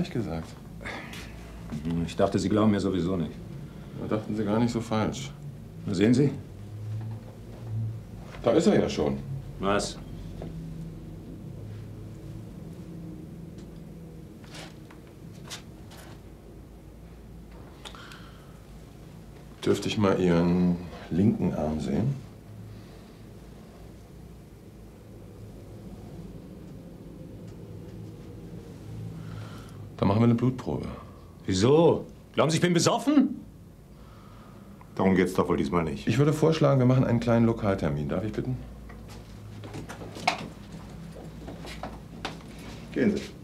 nicht gesagt. Ich dachte, Sie glauben mir sowieso nicht. Da dachten Sie gar nicht so falsch. Na, sehen Sie? Da ist er ja schon. Was? Dürfte ich mal Ihren linken Arm sehen? Dann machen wir eine Blutprobe. Wieso? Glauben Sie, ich bin besoffen? Darum geht's doch wohl diesmal nicht. Ich würde vorschlagen, wir machen einen kleinen Lokaltermin. Darf ich bitten? Gehen Sie.